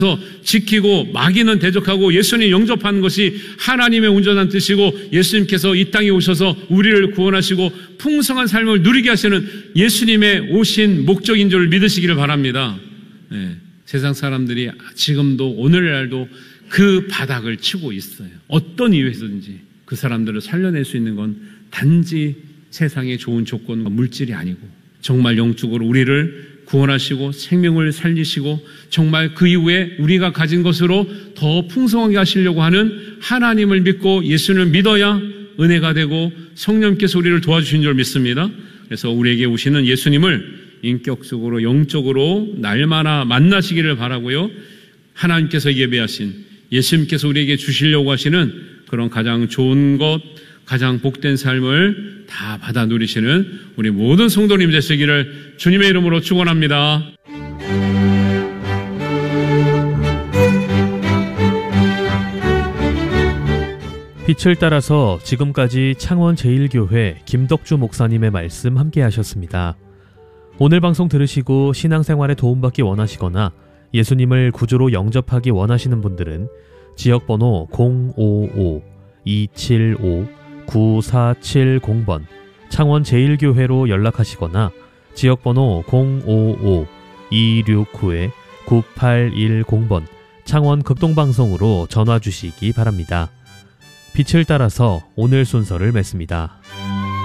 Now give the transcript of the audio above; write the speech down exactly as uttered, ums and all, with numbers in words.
지키고 마귀는 대적하고 예수님 영접하는 것이 하나님의 온전한 뜻이고 예수님께서 이 땅에 오셔서 우리를 구원하시고 풍성한 삶을 누리게 하시는 예수님의 오신 목적인 줄 믿으시기를 바랍니다. 네, 세상 사람들이 지금도 오늘날도 그 바닥을 치고 있어요. 어떤 이유에서든지 그 사람들을 살려낼 수 있는 건 단지 세상의 좋은 조건과 물질이 아니고 정말 영적으로 우리를 구원하시고 생명을 살리시고 정말 그 이후에 우리가 가진 것으로 더 풍성하게 하시려고 하는 하나님을 믿고 예수를 믿어야 은혜가 되고 성령께서 우리를 도와주신 줄 믿습니다. 그래서 우리에게 오시는 예수님을 인격적으로 영적으로 날마다 만나시기를 바라고요. 하나님께서 예배하신 예수님께서 우리에게 주시려고 하시는 그런 가장 좋은 것, 가장 복된 삶을 다 받아 누리시는 우리 모든 성도님 되시기를 주님의 이름으로 축원합니다. 빛을 따라서 지금까지 창원 제일교회 김덕주 목사님의 말씀 함께 하셨습니다. 오늘 방송 들으시고 신앙생활에 도움받기 원하시거나 예수님을 구주로 영접하기 원하시는 분들은 지역번호 공오오 이칠오 구사칠공 번 창원 제일교회로 연락하시거나 지역번호 공오오 이육구 구팔일공 번 창원 극동방송으로 전화 주시기 바랍니다. 빛을 따라서 오늘 순서를 맺습니다.